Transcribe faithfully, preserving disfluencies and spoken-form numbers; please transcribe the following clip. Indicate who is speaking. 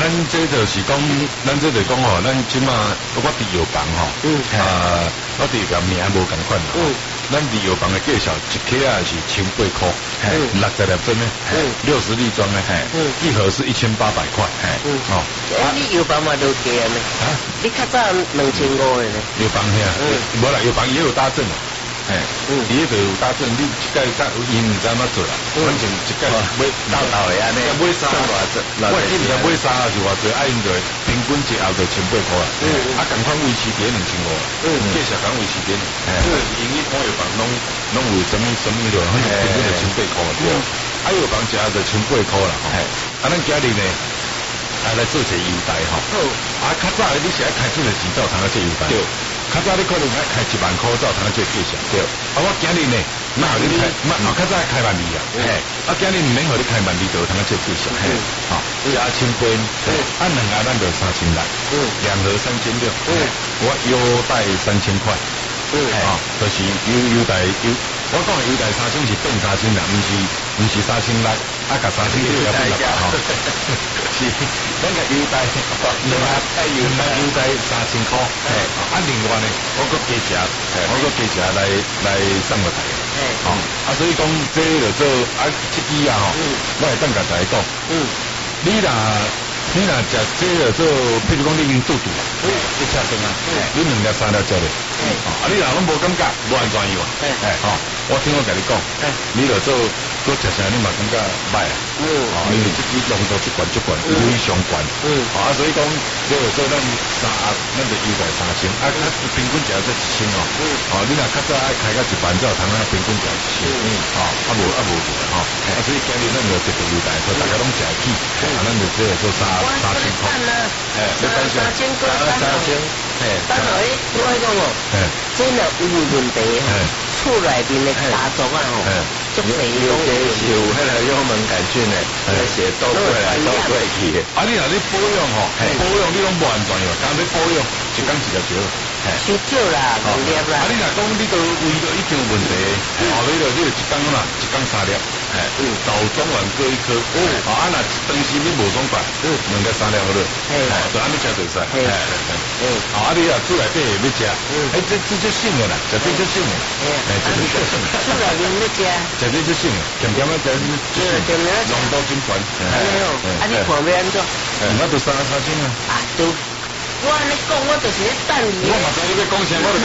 Speaker 1: 咱这就是讲，咱这就讲吼，咱即马我伫药房吼，嗯，啊，我伫个名无共款吼，嗯，咱伫药房的介绍，一克啊是千八块，嗯，六十粒针呢，嗯，六十粒装呢，嗯，一盒是一千八百块，嗯，哦，
Speaker 2: 啊，你药房嘛都贵呢，啊，你较早两千五的呢，
Speaker 1: 药房遐，嗯，无啦，药房也有搭证。哎，嗯，伊迄就有打针，你一届甲因唔知怎做啦，反正一届买
Speaker 2: 到到的安尼，
Speaker 1: 买衫，我记得买衫是偌济，啊因就平均一后就千八块啦，嗯，啊共款维持伫两千五，嗯，介绍讲维持伫，哎，因为看药房拢拢有什么什么了，反正平均就千八块，对，啊药房食就千八块啦，吼，啊咱今日呢，啊来做一个优待吼，啊较早你是爱开出个钱才有通啊做优待，对。较早你可能爱开一万块，才有通啊做介绍。对，啊我今日呢，那你开，嘛较早开万二啊，嘿，啊今日唔免互你开万二，就有通啊做介绍，嘿，好，加千八，啊两个咱就三千六，两盒三千六，我优待三千块，啊，就是优优待优，我讲的优待三千是变三千啦，唔是唔是三千六，啊甲三千六要变六百吼，是，咱个优待，两个优待优待三千块，啊另外呢，我搁加食，我搁加食来来送落来，哦，啊所以讲这就做啊，这支啊吼，我会等甲大家讲，嗯，你若你若食这个做，譬如讲你因肚肚，一车灯啊，你两粒三粒食咧，啊你若拢无感觉，无安怎样啊，哎，哦，我听我甲你讲，你就做搁食啥，你嘛感觉歹啊，哦，因为这支浓度一罐一罐，非常悬，嗯，啊所以讲，这个做咱三盒，咱就优待三千，啊，平均食做一千哦，哦，你若较早爱开到一万，才有通啊平均食一千，嗯，哦，啊无啊无无吼，啊所以今日咱就特别优待，所以大家拢食起，啊咱就这个做三三千块，哎，你等下，
Speaker 2: 三千块，三千，
Speaker 1: 哎，
Speaker 2: 等下诶，我讲哦，哎，真的有问题，哎，厝内面的家族啊，哦，足侪有
Speaker 3: 有有迄个幽门杆菌的，那些都过来都过去。
Speaker 1: 啊，你若你保养吼，保养你拢无安全哟，干要保养，一工一条条，
Speaker 2: 伤少啦，两粒啦。
Speaker 1: 啊，你若讲你都胃都已经有问题，哦，你就你就一工啦，一工三粒，哎，豆中丸各一颗，哦，啊，那当时你无爽快，嗯，两个三粒好了，哎，就安尼食就使，哎，哎，啊，你若厝内底要食，哎，这这就性的啦，食这就性的，哎，这就性的，
Speaker 2: 厝内面要食，
Speaker 1: 食这就性的，咸咸啊，食这就性的，浓度真悬，
Speaker 2: 哎呦，啊，你看要安怎？
Speaker 1: 我就三三千啊，
Speaker 2: 啊，都。我安尼讲，我就是咧等你。
Speaker 1: 我嘛知你要讲啥，我